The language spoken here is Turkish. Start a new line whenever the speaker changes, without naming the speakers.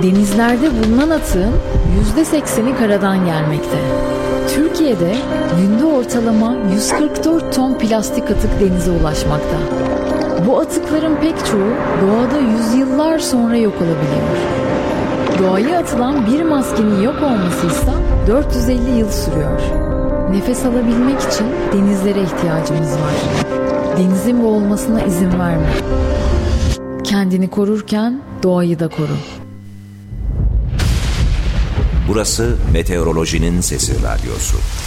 Denizlerde bulunan atığın %80'i karadan gelmekte. Türkiye'de günde ortalama 144 ton plastik atık denize ulaşmakta. Bu atıkların pek çoğu doğada yüzyıllar sonra yok olabiliyor. Doğaya atılan bir maskenin yok olmasıysa 450 yıl sürüyor. Nefes alabilmek için denizlere ihtiyacımız var. Denizin boğulmasına izin verme. Kendini korurken doğayı da koru.
Burası Meteorolojinin Sesi Radyosu.